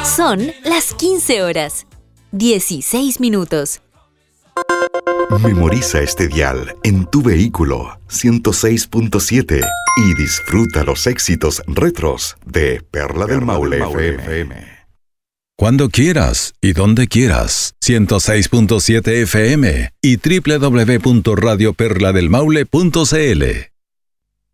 Son las 15 horas, 16 minutos. Memoriza este dial en tu vehículo 106.7 y disfruta los éxitos retros de Perla del Maule FM. Cuando quieras y donde quieras, 106.7 FM y www.radioperladelmaule.cl.